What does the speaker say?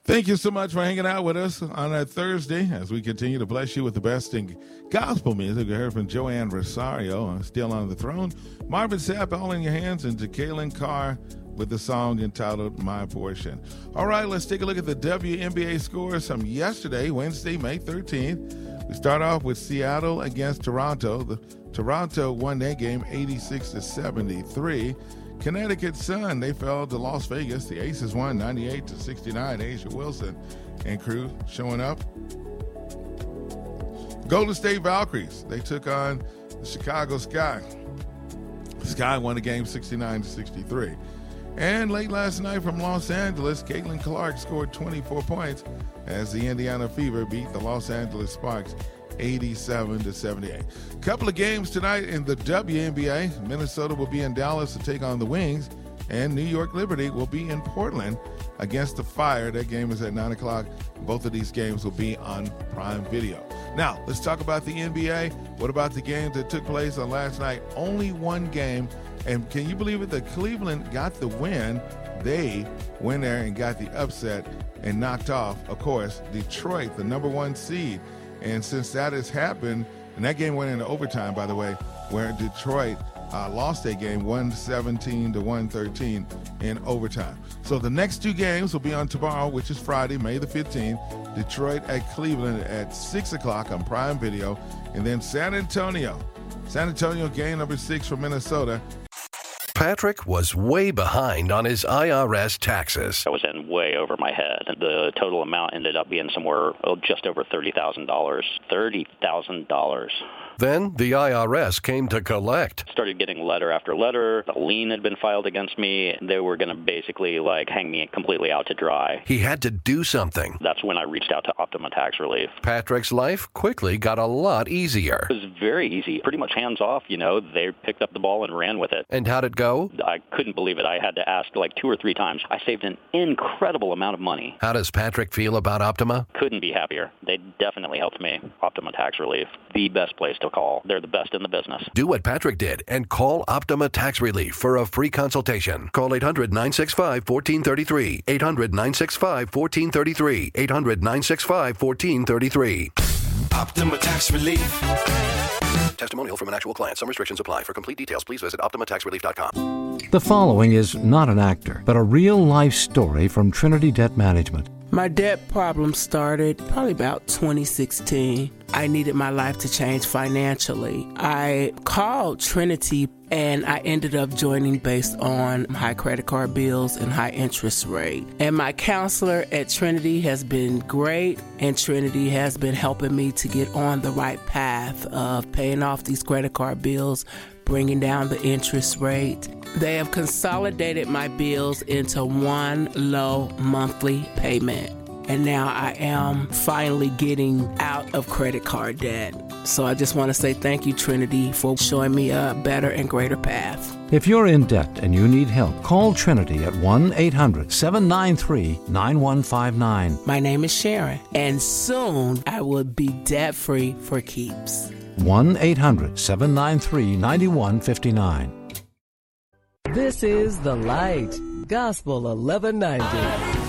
Thank you so much for hanging out with us on a Thursday as we continue to bless you with the best in gospel music. We heard from Joanne Rosario, still on the throne. Marvin Sapp, All in Your Hands, and Jacqueline Carr with the song entitled My Portion. All right, let's take a look at the WNBA scores from yesterday, Wednesday, May 13th. We start off with Seattle against Toronto. Toronto won that game 86-73. Connecticut Sun, they fell to Las Vegas. The Aces won 98-69. Asia Wilson and crew showing up. Golden State Valkyries, they took on the Chicago Sky. Sky won the game 69-63. And late last night from Los Angeles, Caitlin Clark scored 24 points as the Indiana Fever beat the Los Angeles Sparks 87-78. Couple of games tonight in the WNBA. Minnesota will be in Dallas to take on the Wings, and New York Liberty will be in Portland against the Fire. That game is at 9 o'clock. Both of these games will be on Prime Video. Now, let's talk about the NBA. What about the games that took place on last night? Only one game, and can you believe it? The Cleveland got the win. They went there and got the upset and knocked off, of course, Detroit, the number one seed. And since that has happened, and that game went into overtime, by the way, where Detroit lost that game 117-113 in overtime. So the next two games will be on tomorrow, which is Friday, May the 15th. Detroit at Cleveland at 6 o'clock on Prime Video. And then San Antonio game number 6 for Minnesota. Patrick was way behind on his IRS taxes. I was in way over my head. The total amount ended up being somewhere just over $30,000. $30,000. Then the IRS came to collect. Started getting letter after letter. A lien had been filed against me. They were going to basically hang me completely out to dry. He had to do something. That's when I reached out to Optima Tax Relief. Patrick's life quickly got a lot easier. It was very easy, pretty much hands off. They picked up the ball and ran with it. And how'd it go? I couldn't believe it. I had to ask 2 or 3 times. I saved an incredible amount of money. How does Patrick feel about Optima? Couldn't be happier. They definitely helped me. Optima Tax Relief, the best place to call. They're the best in the business. Do what Patrick did and call Optima Tax Relief for a free consultation. Call 800-965-1433. 800-965-1433. 800-965-1433. Optima Tax Relief. Testimonial from an actual client. Some restrictions apply. For complete details, please visit OptimaTaxRelief.com. The following is not an actor, but a real-life story from Trinity Debt Management. My debt problem started probably about 2016. I needed my life to change financially. I called Trinity and I ended up joining based on high credit card bills and high interest rate. And my counselor at Trinity has been great, and Trinity has been helping me to get on the right path of paying off these credit card bills, bringing down the interest rate. They have consolidated my bills into one low monthly payment. And now I am finally getting out of credit card debt. So I just want to say thank you, Trinity, for showing me a better and greater path. If you're in debt and you need help, call Trinity at 1-800-793-9159. My name is Sharon, and soon I will be debt-free for keeps. 1-800-793-9159. This is The Light, Gospel 1190.